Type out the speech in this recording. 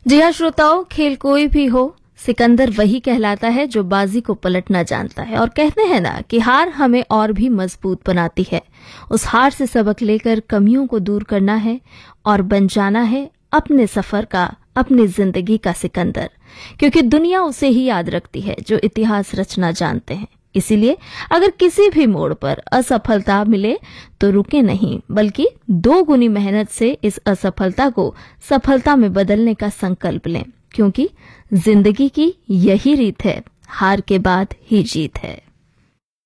जी हाँ श्रोताओं, खेल कोई भी हो, सिकंदर वही कहलाता है जो बाजी को पलटना जानता है। और कहते हैं ना कि हार हमें और भी मजबूत बनाती है। उस हार से सबक लेकर कमियों को दूर करना है और बन जाना है अपने सफर का, अपनी जिंदगी का सिकंदर। क्योंकि दुनिया उसे ही याद रखती है जो इतिहास रचना जानते हैं। इसीलिए अगर किसी भी मोड़ पर असफलता मिले तो रुके नहीं, बल्कि 2 गुनी मेहनत से इस असफलता को सफलता में बदलने का संकल्प लें। क्योंकि जिंदगी की यही रीत है, हार के बाद ही जीत है।